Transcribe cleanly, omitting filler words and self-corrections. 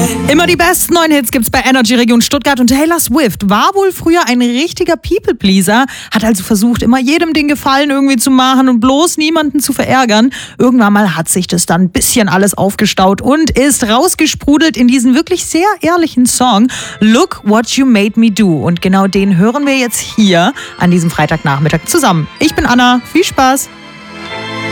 Immer die besten neuen Hits gibt's bei Energy Region Stuttgart und Taylor Swift war wohl früher ein richtiger People-Pleaser, hat also versucht, immer jedem den Gefallen irgendwie zu machen und bloß niemanden zu verärgern. Irgendwann mal hat sich das dann ein bisschen alles aufgestaut und ist rausgesprudelt in diesen wirklich sehr ehrlichen Song Look What You Made Me Do. Und genau den hören wir jetzt hier an diesem Freitagnachmittag zusammen. Ich bin Anna, viel Spaß!